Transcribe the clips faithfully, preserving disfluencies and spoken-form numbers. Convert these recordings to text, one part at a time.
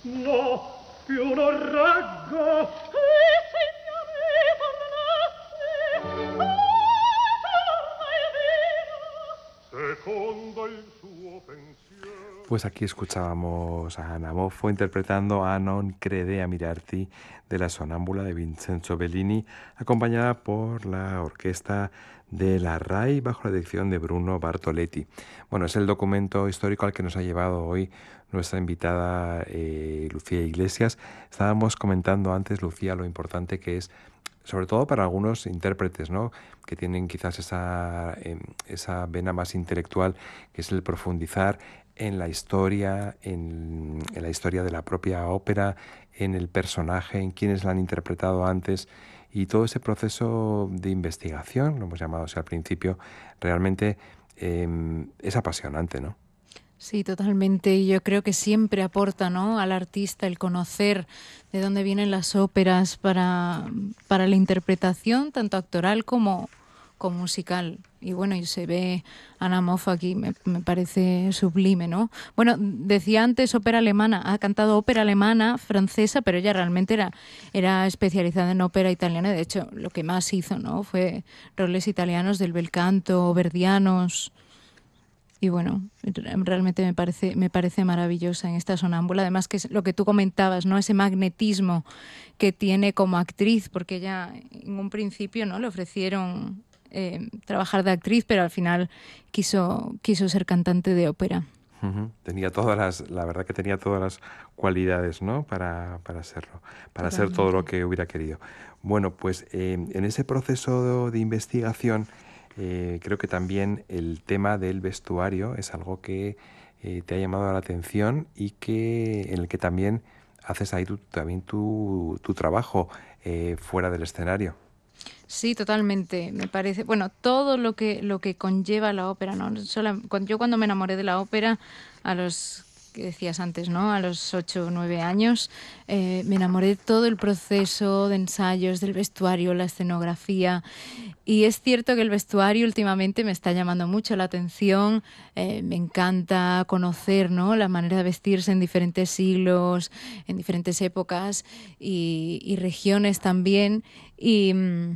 No, più non reggo. Pues aquí escuchábamos a Anna Moffo interpretando a Non crede a mirarti de la sonámbula de Vincenzo Bellini, acompañada por la orquesta de la R A I bajo la dirección de Bruno Bartoletti. Bueno, es el documento histórico al que nos ha llevado hoy nuestra invitada eh, Lucía Iglesias. Estábamos comentando antes, Lucía, lo importante que es, sobre todo para algunos intérpretes, ¿no?, que tienen quizás esa, eh, esa vena más intelectual, que es el profundizar en la historia, en, en la historia de la propia ópera, en el personaje, en quienes la han interpretado antes, y todo ese proceso de investigación, lo hemos llamado así al principio, realmente eh, es apasionante, ¿no? Sí, totalmente. Y yo creo que siempre aporta, ¿no?, al artista el conocer de dónde vienen las óperas para, para la interpretación, tanto actoral como, como musical. Y bueno, y se ve Anna Moffo aquí, me, me parece sublime, ¿no? Bueno, decía antes ópera alemana, ha cantado ópera alemana, francesa, pero ella realmente era, era especializada en ópera italiana. De hecho, lo que más hizo, ¿no?, fue roles italianos del bel canto, verdianos. Y bueno, realmente me parece, me parece maravillosa en esta sonámbula. Además, que es lo que tú comentabas, ¿no?, ese magnetismo que tiene como actriz, porque ella en un principio, ¿no?, le ofrecieron eh, trabajar de actriz, pero al final quiso, quiso ser cantante de ópera. Uh-huh. Tenía todas las, la verdad que tenía todas las cualidades, ¿no?, para, para serlo, para Totalmente. ser todo lo que hubiera querido. Bueno, pues eh, en ese proceso de investigación, eh, creo que también el tema del vestuario es algo que eh, te ha llamado la atención y que en el que también haces ahí tu, también tu, tu trabajo eh, fuera del escenario. Sí, totalmente. Me parece, bueno, todo lo que lo que conlleva la ópera, ¿no? Sola, cuando, yo cuando me enamoré de la ópera a los, que decías antes, ¿no?, a los ocho o nueve años, eh, me enamoré de todo el proceso de ensayos, del vestuario, la escenografía. Y es cierto que el vestuario últimamente me está llamando mucho la atención. Eh, me encanta conocer, ¿no?, la manera de vestirse en diferentes siglos, en diferentes épocas y, y regiones también. Y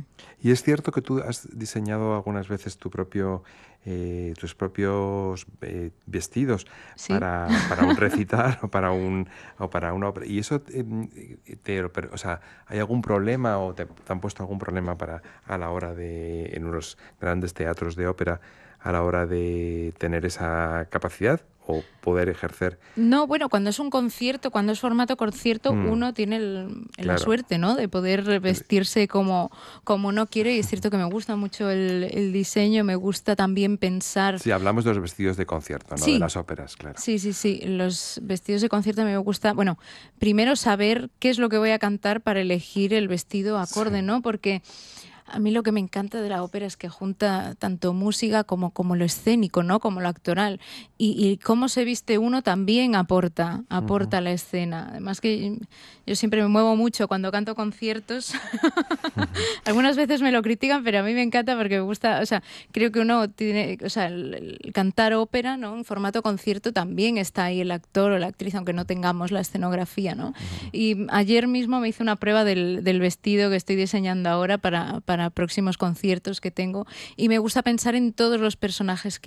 Y es cierto que tú has diseñado algunas veces tu propio, eh, tus propios eh, vestidos sí. para, para un recital o para un o para una ópera. Y eso eh, te, pero, o sea, ¿hay algún problema o te, te han puesto algún problema para a la hora de en unos grandes teatros de ópera a la hora de tener esa capacidad o poder ejercer? No, bueno, cuando es un concierto, cuando es formato concierto, Mm, uno tiene el, la claro. suerte, ¿no?, de poder vestirse como, como uno quiere. Y es cierto que me gusta mucho el, el diseño, me gusta también pensar. Sí, hablamos de los vestidos de concierto, no de Sí, las óperas, claro. sí, sí, sí. Los vestidos de concierto me gusta, bueno, primero saber qué es lo que voy a cantar para elegir el vestido acorde, Sí. ¿no? Porque a mí lo que me encanta de la ópera es que junta tanto música como, como lo escénico, ¿no?, como lo actoral. Y, y cómo se viste uno también aporta, aporta Uh-huh. a la escena. Además que yo siempre me muevo mucho cuando canto conciertos. Uh-huh. Algunas veces me lo critican, pero a mí me encanta porque me gusta, o sea, creo que uno tiene, o sea, el, el cantar ópera, ¿no?, en formato concierto también está ahí el actor o la actriz, aunque no tengamos la escenografía, ¿no? Uh-huh. Y ayer mismo me hice una prueba del, del vestido que estoy diseñando ahora para, para próximos conciertos que tengo y me gusta pensar en todos los personajes que